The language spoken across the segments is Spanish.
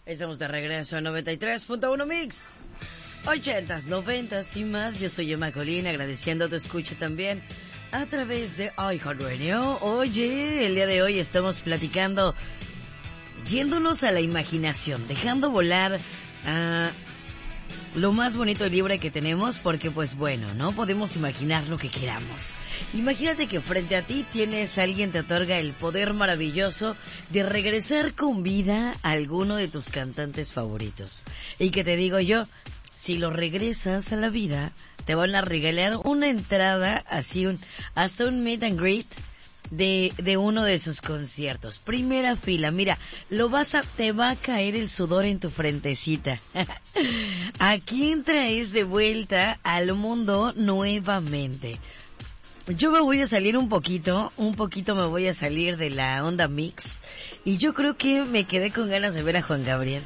Estamos de regreso a 93.1 Mix. 80s, 90s y más. Yo soy Emma Colín, agradeciendo tu escucha también a través de iHeartRadio. Oye, el día de hoy estamos platicando, yéndonos a la imaginación, dejando volar a lo más bonito y libre que tenemos, porque pues bueno, no podemos imaginar lo que queramos. Imagínate que frente a ti tienes a alguien te otorga el poder maravilloso de regresar con vida a alguno de tus cantantes favoritos. Y que te digo yo, si lo regresas a la vida, te van a regalar una entrada, así hasta un meet and greet de uno de sus conciertos. Primera fila, mira, te va a caer el sudor en tu frentecita. ¿A quién traes de vuelta al mundo nuevamente? Yo me voy a salir un poquito me voy a salir de la onda mix, y yo creo que me quedé con ganas de ver a Juan Gabriel.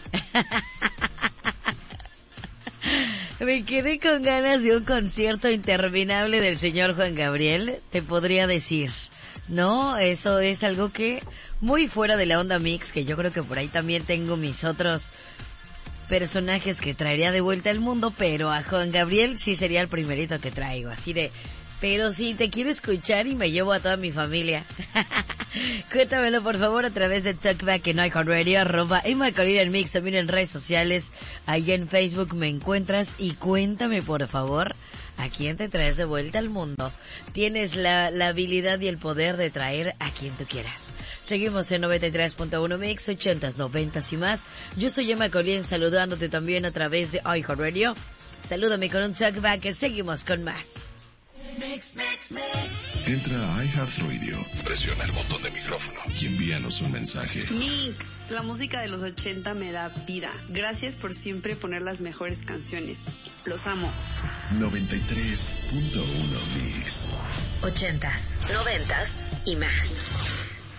Me quedé con ganas de un concierto interminable del señor Juan Gabriel, te podría decir. No, eso es algo que muy fuera de la onda mix, que yo creo que por ahí también tengo mis otros personajes que traería de vuelta al mundo, pero a Juan Gabriel sí sería el primerito que traigo, así de, pero sí, te quiero escuchar y me llevo a toda mi familia. Cuéntamelo por favor a través de Talkback en iHeartRadio, @Emma Colín en Mix, también en redes sociales, allá en Facebook me encuentras, y cuéntame por favor, ¿a quién te traes de vuelta al mundo? Tienes la habilidad y el poder de traer a quien tú quieras. Seguimos en 93.1 Mix, 80s, 90s y más. Yo soy Emma Colín, saludándote también a través de iHeartRadio. Salúdame con un Talkback, que seguimos con más. Mix. Entra a iHeartRadio, presiona el botón de micrófono y envíanos un mensaje. Mix, la música de los 80 me da vida. Gracias por siempre poner las mejores canciones. Los amo. 93.1 Mix. 80s, 90s y más.